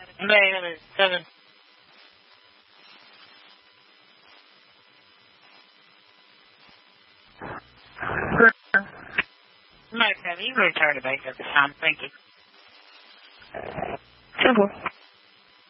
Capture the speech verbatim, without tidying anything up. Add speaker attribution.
Speaker 1: nine seven. Nine seven. You can return to base at this time. Thank you.
Speaker 2: Simple.